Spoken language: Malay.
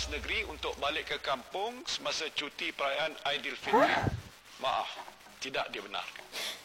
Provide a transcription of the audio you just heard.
lepas negeri untuk balik ke kampung semasa cuti perayaan Aidilfitri. Maaf, tidak dibenarkan.